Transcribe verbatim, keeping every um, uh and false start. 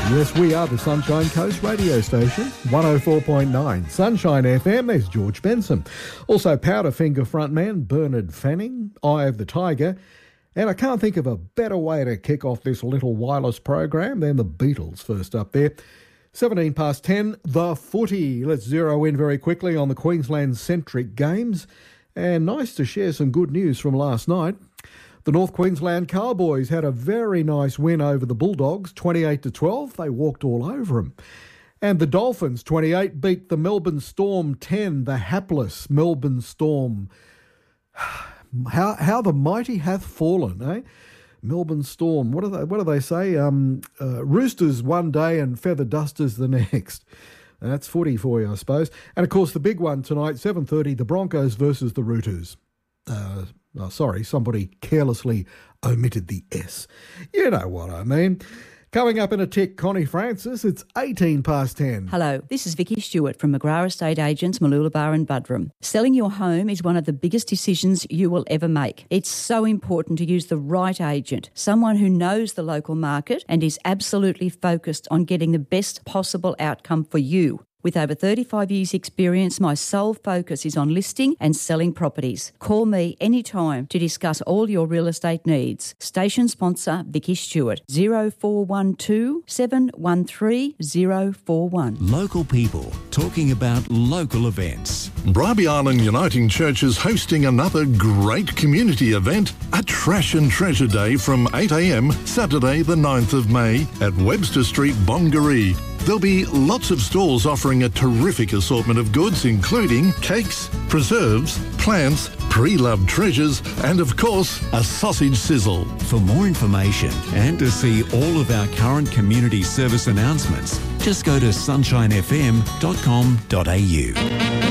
Yes, we are the Sunshine Coast radio station, one oh four point nine Sunshine F M. There's George Benson. Also Powderfinger frontman Bernard Fanning, Eye of the Tiger. And I can't think of a better way to kick off this little wireless program than the Beatles first up there. seventeen past ten, the footy. Let's zero in very quickly on the Queensland-centric games. And nice to share some good news from last night. The North Queensland Cowboys had a very nice win over the Bulldogs, twenty-eight to twelve. They walked all over them. And the Dolphins, twenty-eight, beat the Melbourne Storm ten, the hapless Melbourne Storm. How how the mighty hath fallen, eh? Melbourne Storm. What do they what do they say? Um, uh, roosters one day and feather dusters the next. That's footy for you, I suppose. And of course, the big one tonight, seven thirty, the Broncos versus the Roosters. Uh, oh, sorry, somebody carelessly omitted the S. You know what I mean. Coming up in a tick, Connie Francis, it's eighteen past ten. Hello, this is Vicky Stewart from McGrath Estate Agents, Mooloolaba and Buderim. Selling your home is one of the biggest decisions you will ever make. It's so important to use the right agent, someone who knows the local market and is absolutely focused on getting the best possible outcome for you. With over thirty-five years experience, my sole focus is on listing and selling properties. Call me anytime to discuss all your real estate needs. Station sponsor Vicky Stewart, zero four one two, seven one three, zero four one. Local people talking about local events. Bribie Island Uniting Church is hosting another great community event, a Trash and Treasure Day from eight a m Saturday the ninth of May at Webster Street, Bongaree. There'll be lots of stalls offering a terrific assortment of goods, including cakes, preserves, plants, pre-loved treasures, and of course, a sausage sizzle. For more information and to see all of our current community service announcements, just go to sunshine f m dot com dot a u.